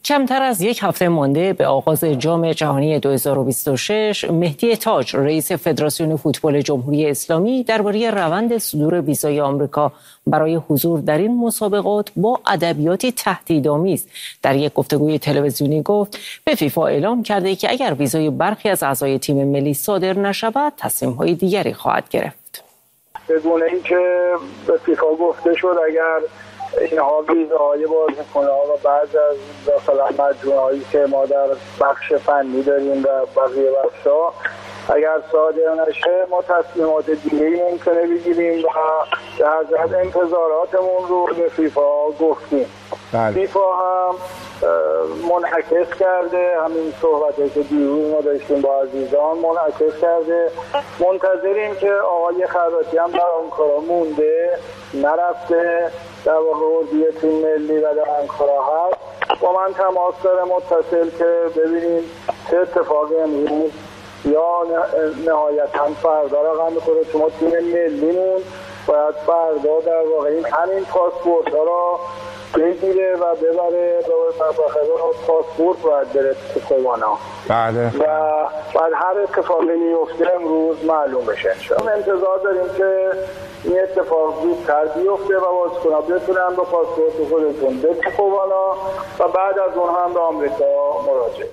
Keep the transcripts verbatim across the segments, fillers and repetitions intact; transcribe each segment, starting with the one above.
کمتر از یک هفته مانده به آغاز جام جهانی دو هزار و بیست و شش، مهدی تاج رئیس فدراسیون فوتبال جمهوری اسلامی درباره روند صدور ویزای آمریکا برای حضور در این مسابقات با ادبیاتی تهدیدآمیز در یک گفتگوی تلویزیونی گفت به فیفا اعلام کرده که اگر ویزای برخی از اعضای تیم ملی صادر نشود تصمیم‌های دیگری خواهد گرفت. بدون اینکه به فیفا گفته شد اگر اینها ویزاهای بازیکن‌ها و بعض از مثلا مجموعه‌هایی که ما در بخش فنی داریم و بقیه بخش‌ها اگر صادر نشه ما تصمیمات دیگه‌ای ممکنه بگیریم و در ضمن انتظاراتمون رو به فیفا گفتیم. بله. فیفا هم منعکس کرده همین صحبتی که دیروز ما داشتیم با عزیزان، منعکس کرده. منتظریم که آقای خراطی هم در آنکارا مونده، نرفته، در واقع اردوی تیم ملی و در آنکارا هست. با من تماس داره متصل که ببینیم چه اتفاقی امروز یا نهایتاً فردا رقم می‌خوره. شما تیم ملیمون باید فردا در واقع این همین پاسپورت ها را بگیره و ببره و بخاطر پاسپورت باید بره تو خوانا. بله. و بعد هر اتفاقی میفته امروز معلوم بشه. ما انتظار داریم که این اتفاق زودتر بیفته و بازیکن‌ها بتونن با پاسپورت خودشون به خوانا و بعد از اون هم به آمریکا مراجعه.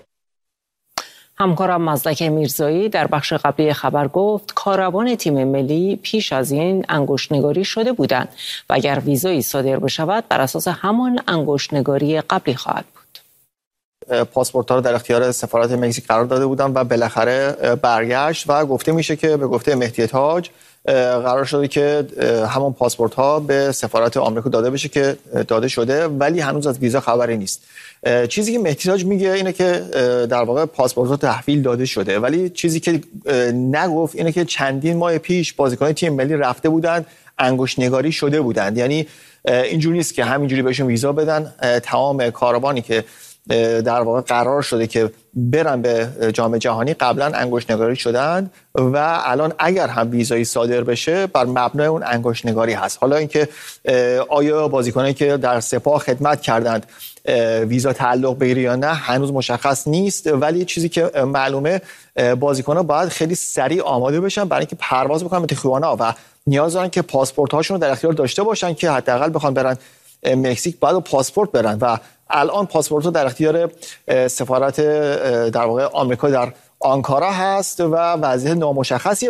همکارم مزدک میرزایی در بخش قبلی خبر گفت کاروان تیم ملی پیش از این انگشت‌نگاری شده بودند و اگر ویزایی صادر بشود بر اساس همان انگشت‌نگاری قبلی خواهد بود. پاسپورت‌ها رو در اختیار سفارت مکزیک قرار داده بودند و بالاخره برگشت و گفته میشه که به گفته مهدی تاج قرار شده که همون پاسپورت ها به سفارت آمریکا داده بشه که داده شده، ولی هنوز از ویزا خبری نیست. چیزی که مهدی تاج میگه اینه که در واقع پاسپورت ها تحویل داده شده، ولی چیزی که نگفت اینه که چندین ماه پیش بازیکن تیم ملی رفته بودند انگشت نگاری شده بودند. یعنی اینجوری نیست که همینجوری بهشون ویزا بدن. تمام کاروانی که در واقع قرار شده که برن به جام جهانی قبلا انگشت نگاری شدند و الان اگر هم ویزایی صادر بشه بر مبنای اون انگشت نگاری هست. حالا اینکه آیا بازیکنایی که در سپاه خدمت کردند ویزا تعلق بگیره یا نه هنوز مشخص نیست، ولی چیزی که معلومه بازیکن‌ها باید خیلی سریع آماده بشن برای اینکه پرواز بکنن به تیخوانا و نیاز دارن که پاسپورت هاشون رو در اختیار داشته باشن که حداقل بخوان برن مکزیک باید پاسپورت برن و الان پاسپورت در اختیار سفارت در واقع آمریکا در آنکارا هست و وضعیت نامشخصیه.